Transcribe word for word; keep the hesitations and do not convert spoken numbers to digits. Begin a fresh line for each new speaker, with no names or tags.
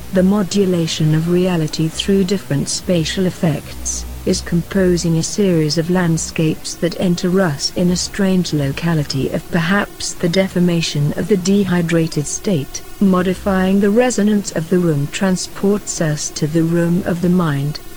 The modulation of reality through different spatial effects is composing a series of landscapes that enter us in a strange locality of perhaps the deformation of the dehydrated state. Modifying the resonance of the room transports us to the room of the mind,